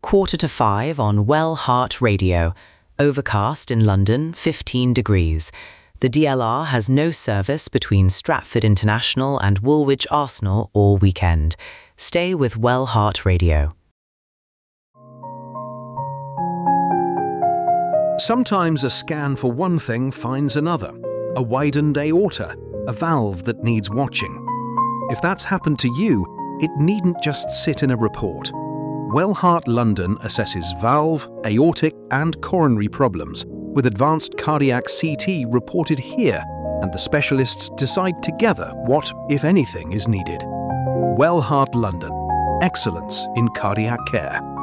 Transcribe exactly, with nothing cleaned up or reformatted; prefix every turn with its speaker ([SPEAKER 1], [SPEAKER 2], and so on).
[SPEAKER 1] quarter to five on Well Heart Radio. Overcast in London, fifteen degrees. The D L R has no service between Stratford International and Woolwich Arsenal all weekend. Stay with Well Heart Radio.
[SPEAKER 2] Sometimes a scan for one thing finds another. A widened aorta, a valve that needs watching. If that's happened to you, it needn't just sit in a report. Well Heart London assesses valve, aortic and coronary problems with advanced cardiac C T reported here, and the specialists decide together what, if anything, is needed. Well Heart London. Excellence in cardiac care.